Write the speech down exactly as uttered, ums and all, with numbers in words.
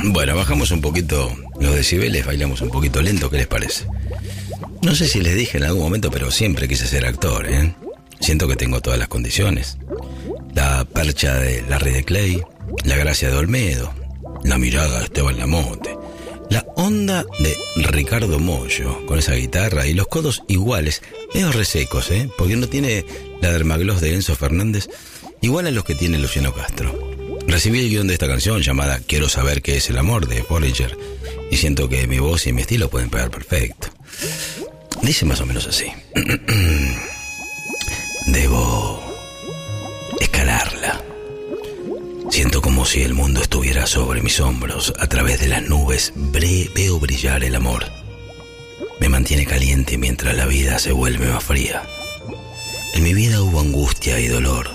Bueno, bajamos un poquito los decibeles, bailamos un poquito lento, ¿qué les parece? No sé si les dije en algún momento, pero siempre quise ser actor, ¿eh? Siento que tengo todas las condiciones. La percha de Larry de Clay, la gracia de Olmedo, la mirada de Esteban Lamote, la onda de Ricardo Mollo con esa guitarra y los codos iguales, medio resecos, ¿eh? Porque no tiene la dermagloss de Enzo Fernández, igual a los que tiene Luciano Castro. Recibí el guión de esta canción llamada Quiero saber qué es el amor de Bollinger y siento que mi voz y mi estilo pueden pegar perfecto. Dice más o menos así. Debo escalarla. Siento como si el mundo estuviera sobre mis hombros. A través de las nubes bre- veo brillar el amor. Me mantiene caliente mientras la vida se vuelve más fría. En mi vida hubo angustia y dolor.